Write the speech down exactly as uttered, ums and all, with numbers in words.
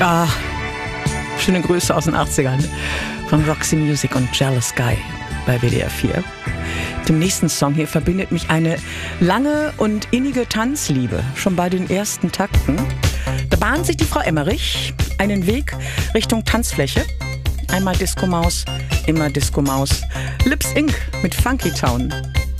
Ah, schöne Grüße aus den achtzigern von Roxy Music und Jealous Guy bei W D R vier. Dem nächsten Song hier verbindet mich eine lange und innige Tanzliebe, schon bei den ersten Takten. Da bahnt sich die Frau Emmerich einen Weg Richtung Tanzfläche. Einmal Disco Maus, immer Disco Maus. Lips Incorporated mit Funky Town.